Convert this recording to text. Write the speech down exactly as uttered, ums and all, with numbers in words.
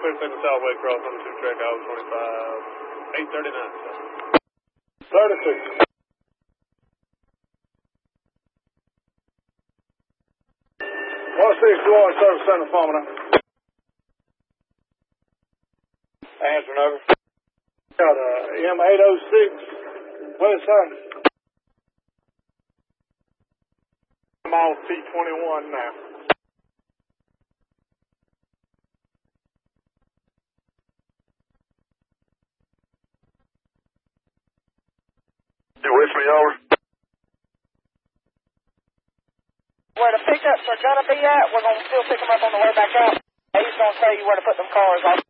clear second southway cross on the two track, I was twenty-five, eight thirty-nine. thirty-six. one sixty-one, service center, forming up. Answering over. Got a M eight oh six, west side. I'm off T twenty-one now. You with me, over? Where the pickups are going to be at, we're going to still pick them up on the way back out. He's going to tell you where to put them cars off.